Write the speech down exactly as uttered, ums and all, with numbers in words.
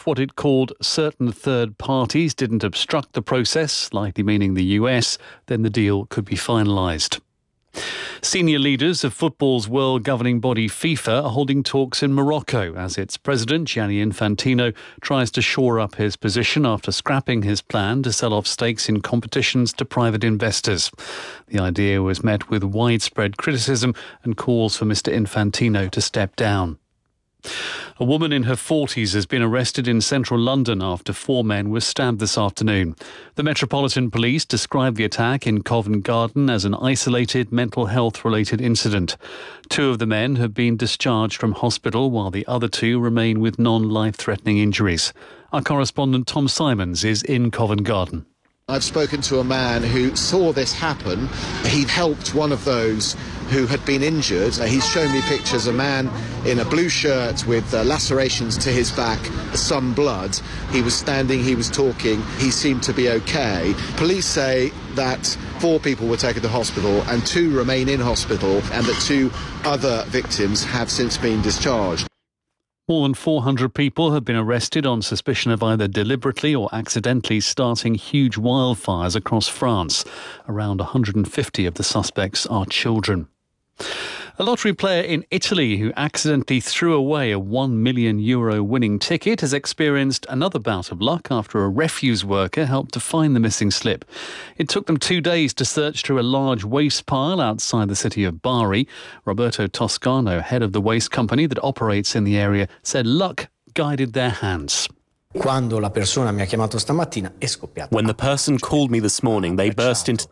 if what it called certain third parties didn't obstruct the process, likely meaning the U S, then the deal could be finalised. Senior leaders of football's world governing body FIFA are holding talks in Morocco as its president, Gianni Infantino, tries to shore up his position after scrapping his plan to sell off stakes in competitions to private investors. The idea was met with widespread criticism and calls for Mister Infantino to step down. A woman in her forties has been arrested in central London after four men were stabbed this afternoon. The Metropolitan Police described the attack in Covent Garden as an isolated mental health-related incident. Two of the men have been discharged from hospital while the other two remain with non-life-threatening injuries. Our correspondent Tom Simons is in Covent Garden. I've spoken to a man who saw this happen. He helped one of those who had been injured. He's shown me pictures, a man in a blue shirt with uh, lacerations to his back, some blood. He was standing, he was talking, he seemed to be okay. Police say that four people were taken to hospital and two remain in hospital and that two other victims have since been discharged. More than four hundred people have been arrested on suspicion of either deliberately or accidentally starting huge wildfires across France. Around one hundred fifty of the suspects are children. A lottery player in Italy who accidentally threw away a one million euro winning ticket has experienced another bout of luck after a refuse worker helped to find the missing slip. It took them two days to search through a large waste pile outside the city of Bari. Roberto Toscano, head of the waste company that operates in the area, said luck guided their hands. When the person called me this morning, they burst into